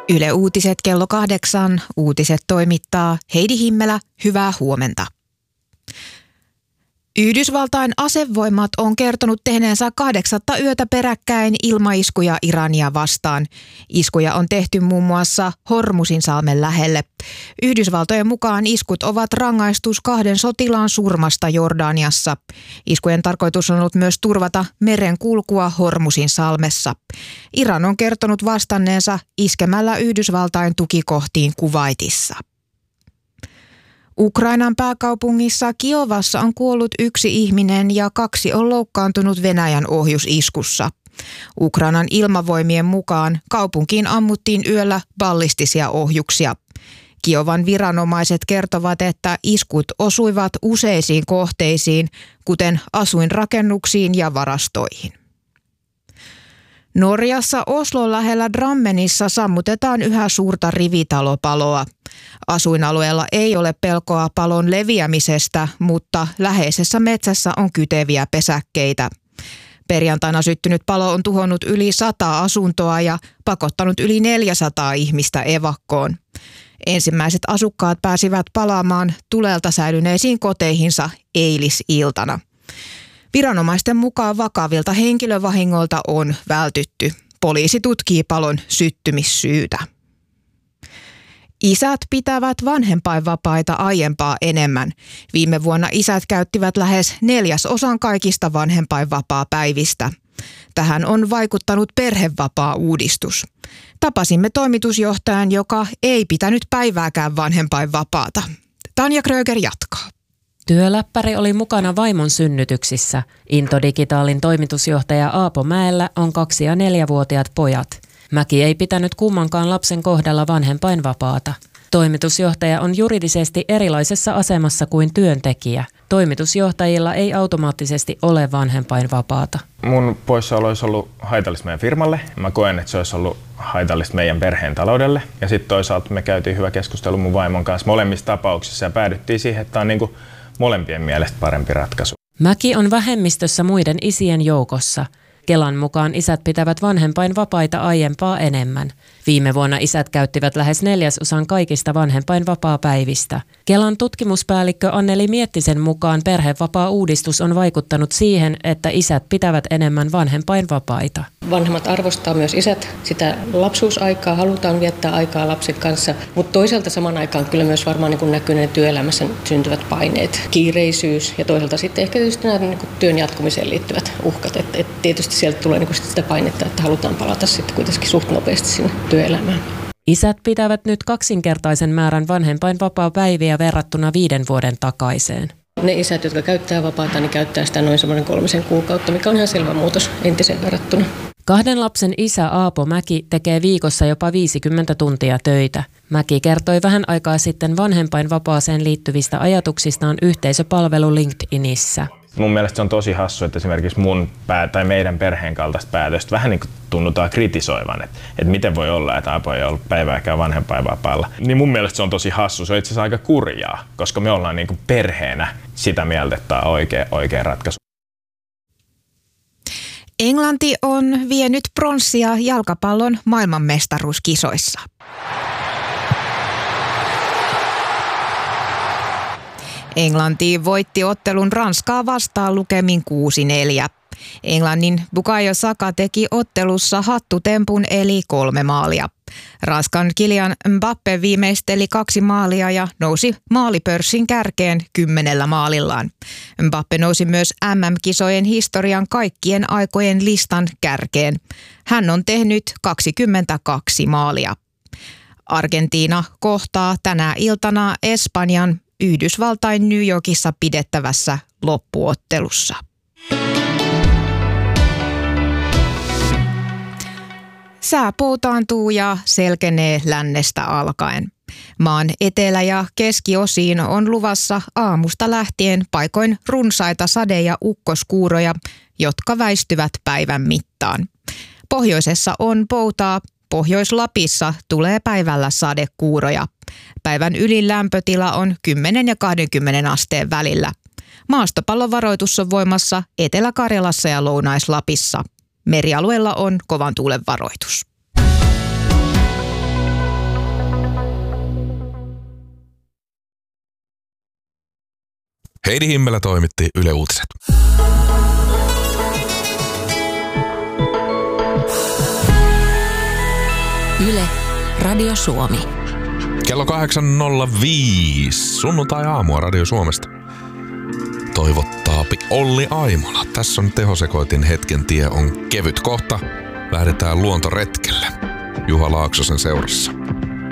Yle Uutiset kello 8. Uutiset toimittaa Heidi Himmelä. Hyvää huomenta. Yhdysvaltain asevoimat on kertonut tehneensä 8. yötä peräkkäin ilmaiskuja Irania vastaan. Iskuja on tehty muun muassa Hormuzinsalmen lähelle. Yhdysvaltojen mukaan iskut ovat rangaistus 2 sotilaan surmasta Jordaniassa. Iskujen tarkoitus on ollut myös turvata meren kulkua Hormuzinsalmessa. Iran on kertonut vastanneensa iskemällä Yhdysvaltain tukikohtiin Kuwaitissa. Ukrainan pääkaupungissa Kiovassa on kuollut 1 ihminen ja 2 on loukkaantunut Venäjän ohjusiskussa. Ukrainan ilmavoimien mukaan kaupunkiin ammuttiin yöllä ballistisia ohjuksia. Kiovan viranomaiset kertovat, että iskut osuivat useisiin kohteisiin, kuten asuinrakennuksiin ja varastoihin. Norjassa Oslon lähellä Drammenissa sammutetaan yhä suurta rivitalopaloa. Asuinalueella ei ole pelkoa palon leviämisestä, mutta läheisessä metsässä on kyteviä pesäkkeitä. Perjantaina syttynyt palo on tuhonnut yli 100 asuntoa ja pakottanut yli 400 ihmistä evakkoon. Ensimmäiset asukkaat pääsivät palaamaan tulelta säilyneisiin koteihinsa eilisiltana. Viranomaisten mukaan vakavilta henkilövahingoilta on vältytty. Poliisi tutkii palon syttymissyytä. Isät pitävät vanhempainvapaita aiempaa enemmän. Viime vuonna isät käyttivät lähes 1/4 kaikista vanhempainvapaapäivistä. Tähän on vaikuttanut perhevapaa-uudistus. Tapasimme toimitusjohtajan, joka ei pitänyt päivääkään vanhempainvapaata. Tanja Kröger jatkaa. Työläppäri oli mukana vaimon synnytyksissä. Into Digitalin toimitusjohtaja Aapo Mäellä on 2- ja 4-vuotiaat pojat. Mäki ei pitänyt kummankaan lapsen kohdalla vanhempainvapaata. Toimitusjohtaja on juridisesti erilaisessa asemassa kuin työntekijä. Toimitusjohtajilla ei automaattisesti ole vanhempainvapaata. Mun poissaolo olisi ollut haitallista meidän firmalle. Mä koen, että se olisi ollut haitallista meidän perheen taloudelle. Ja sitten toisaalta me käytiin hyvä keskustelu mun vaimon kanssa molemmissa tapauksissa ja päädyttiin siihen, että tämä on niinku molempien mielestä parempi ratkaisu. Mäki on vähemmistössä muiden isien joukossa. Kelan mukaan isät pitävät vanhempainvapaita aiempaa enemmän. Viime vuonna isät käyttivät lähes 1/4 kaikista vanhempainvapaapäivistä. Kelan tutkimuspäällikkö Anneli Miettisen mukaan perhevapaa-uudistus on vaikuttanut siihen, että isät pitävät enemmän vanhempainvapaita. Vanhemmat arvostaa myös isät. Sitä lapsuusaikaa, halutaan viettää aikaa lapsen kanssa, mutta toisaalta saman aikaan kyllä myös varmaan näkyy ne työelämässä syntyvät paineet, kiireisyys ja toisaalta sitten ehkä tietysti nämä työn jatkumiseen liittyvät uhkat. Et tietysti sieltä tulee sitä painetta, että halutaan palata sitten kuitenkin suht nopeasti sinne työelämään. Isät pitävät nyt 2-kertaisen määrän vanhempainvapaapäiviä verrattuna 5 vuoden takaiseen. Ne isät, jotka käyttää vapaata, niin käyttää sitä noin semmoinen 3 kuukautta, mikä on ihan selvä muutos entiseen verrattuna. 2 lapsen isä Aapo Mäki tekee viikossa jopa 50 tuntia töitä. Mäki kertoi vähän aikaa sitten vanhempainvapaaseen liittyvistä ajatuksistaan yhteisöpalvelu LinkedInissä. Mun mielestä se on tosi hassu, että esimerkiksi tai meidän perheen kaltaista päätöstä vähän niin kuin tunnutaan kritisoivan, että miten voi olla, että Aapo ei ollut päivääkään vanhempainvapaalla. Niin mun mielestä se on tosi hassu, se on itse asiassa aika kurjaa, koska me ollaan niin kuin perheenä sitä mieltä, että tämä on oikea ratkaisu. Englanti on vienyt pronssia jalkapallon maailmanmestaruuskisoissa. Englanti voitti ottelun Ranskaa vastaan lukemin 6-4. Englannin Bukayo Saka teki ottelussa hattutempun eli 3 maalia. Ranskan Kylian Mbappé viimeisteli 2 maalia ja nousi maalipörssin kärkeen 10 maalillaan. Mbappé nousi myös MM-kisojen historian kaikkien aikojen listan kärkeen. Hän on tehnyt 22 maalia. Argentiina kohtaa tänä iltana Espanjan Yhdysvaltain New Yorkissa pidettävässä loppuottelussa. Sää poutaantuu ja selkenee lännestä alkaen. Maan etelä- ja keskiosiin on luvassa aamusta lähtien paikoin runsaita sade- ja ukkoskuuroja, jotka väistyvät päivän mittaan. Pohjoisessa on poutaa, Pohjois-Lapissa tulee päivällä sadekuuroja. Päivän ylin lämpötila on 10 ja 20 asteen välillä. Maastopallovaroitus on voimassa Etelä-Karjalassa ja Lounais-Lapissa. Merialueella on kovan tuulen varoitus. Heidi Himmelä toimitti Yle Uutiset. Yle, Radio Suomi. Kello 8.05. Sunnuntai-aamua Radio Suomesta. Toivottaapi Olli Aimola. Tässä on tehosekoitin hetken tie on kevyt kohta. Lähdetään luontoretkelle Juha Laaksosen seurassa.